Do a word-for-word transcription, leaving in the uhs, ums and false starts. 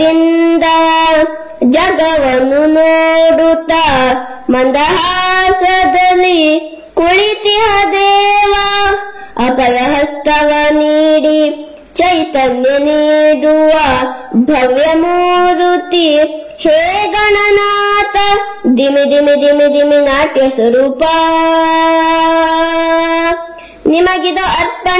ಇಂದ ಜಗವನ್ನು ನೋಡುತ್ತ ಮಂದಹಾಸದಲ್ಲಿ ಕುಳಿತಿಹ ದೇವ ಅಪರಹಸ್ತವ ನೀಡಿ ಚೈತನ್ಯ ನೀಡುವ ಭವ್ಯ ಮೂರುತಿ ಹೇ ಗಣನಾಥ ದಿಮಿ ದಿಮಿ ದಿಮಿ ದಿಮಿ ನಾಟ್ಯ ಸ್ವರೂಪ ನಿಮಗಿದ ಅರ್ಪಣ